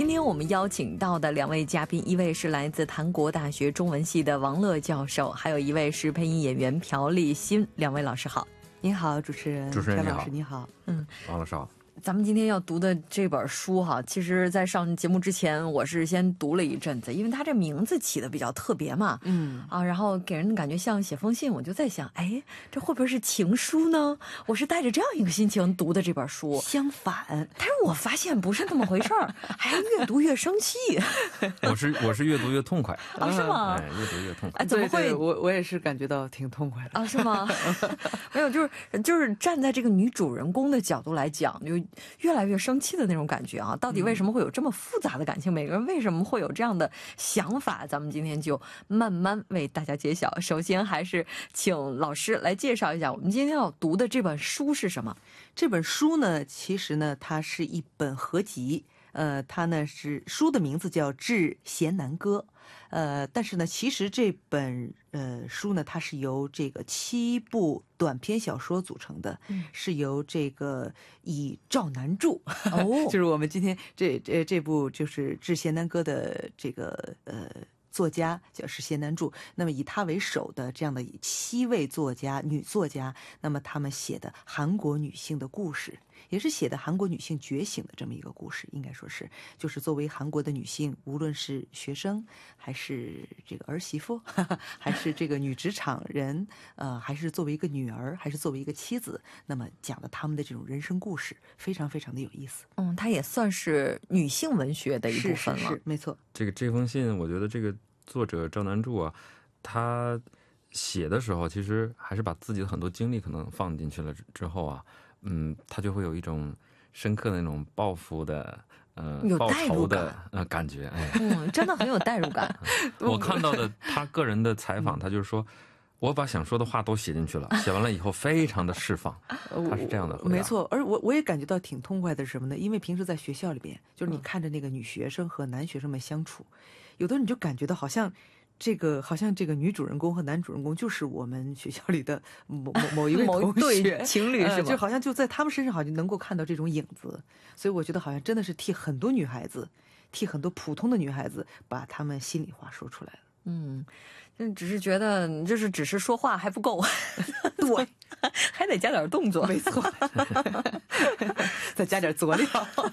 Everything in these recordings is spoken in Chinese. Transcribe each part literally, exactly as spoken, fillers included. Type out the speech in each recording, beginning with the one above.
今天我们邀请到的两位嘉宾，一位是来自韩国大学中文系的王乐教授，还有一位是配音演员朴立新。两位老师好。 您好，主持人。 主持人你好。 朴老师你好。 嗯， 王老师好。 咱们今天要读的这本书哈，其实在上节目之前我是先读了一阵子，因为它这名字起的比较特别嘛，嗯啊，然后给人感觉像写封信，我就在想，哎，这会不会是情书呢？我是带着这样一个心情读的这本书。 相反， 但是我发现不是那么回事儿，还越读越生气。 我是我是越读越痛快啊，是吗？ 哎，越读越痛快。 哎，怎么会？ 对对我我也是感觉到挺痛快的啊，是吗？没有，就是就是站在这个女主人公的角度来讲，就越来越生气的那种感觉啊！到底为什么会有这么复杂的感情？每个人为什么会有这样的想法？咱们今天就慢慢为大家揭晓。首先还是请老师来介绍一下我们今天要读的这本书是什么。 这本书呢，其实呢，它是一本合集。呃，它呢是书的名字叫《致贤南歌》，呃，但是呢，其实这本呃书呢，它是由这个七部短篇小说组成的，嗯、是由这个以赵南柱，哦，就是我们今天这这这部就是《致贤南歌》的这个呃。作家叫是贤南柱，那么以他为首的这样的七位作家女作家，那么他们写的韩国女性的故事，也是写的韩国女性觉醒的这么一个故事，应该说是就是作为韩国的女性，无论是学生还是这个儿媳妇，哈哈，还是这个女职场人，呃，还是作为一个女儿，还是作为一个妻子，那么讲的他们的这种人生故事，非常非常的有意思。 嗯，它也算是女性文学的一部分了。 是是是，没错。 这个这封信，我觉得这个作者赵南柱啊，他写的时候其实还是把自己的很多经历可能放进去了之后啊，嗯，他就会有一种深刻的那种报复的呃报仇的呃感觉，哎， 嗯，真的很有代入感。 我看到的他个人的采访，他就是说，我把想说的话都写进去了，写完了以后非常的释放，他是这样的回答。 没错，而我我也感觉到挺痛快的是什么呢？因为平时在学校里边，就是你看着那个女学生和男学生们相处，有的你就感觉到好像这个好像这个女主人公和男主人公就是我们学校里的某某某一位同学某对情侣是吧、呃？ 就好像就在他们身上好像能够看到这种影子，所以我觉得好像真的是替很多女孩子，替很多普通的女孩子把她们心里话说出来了。 嗯，就只是觉得就是只是说话还不够， 对， 还得加点动作。 没错，再加点佐料。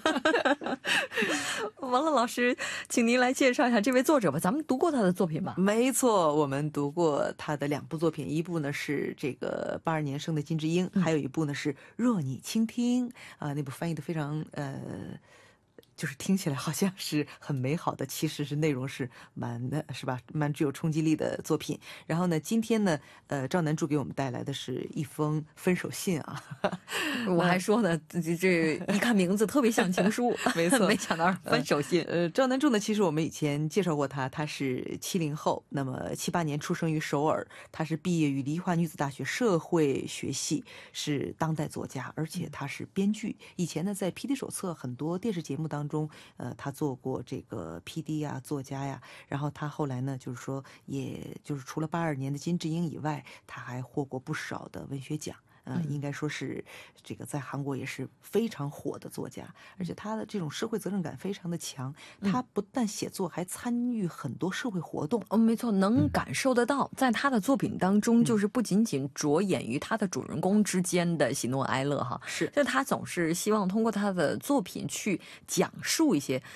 王乐老师，请您来介绍一下这位作者吧。咱们读过他的作品吧？ 没错，我们读过他的两部作品，一部呢是这个八二年生的金智英，嗯、还有一部呢是若你倾听啊、呃，那部翻译的非常呃。就是听起来好像是很美好的，其实是内容是蛮的，是吧？蛮具有冲击力的作品。然后呢，今天呢，呃，赵南柱给我们带来的是一封分手信啊。 我还说呢，这这一看名字特别像情书， 没错， 没想到分手信。 呃，呃赵南柱呢，其实我们以前介绍过他，他是七零后，那么七八年出生于首尔，他是毕业于梨花女子大学社会学系，是当代作家，而且他是编剧。以前呢，在 P D 手册很多电视节目当中。中，呃，他做过这个 P D 呀、作家呀，然后他后来呢，就是说，也就是除了八二年的金智英以外，他还获过不少的文学奖。嗯，应该说是这个在韩国也是非常火的作家，而且他的这种社会责任感非常的强。他不但写作，还参与很多社会活动。 哦，没错，能感受得到，在他的作品当中，就是不仅仅着眼于他的主人公之间的喜怒哀乐哈， 是， 就他总是希望通过他的作品去讲述一些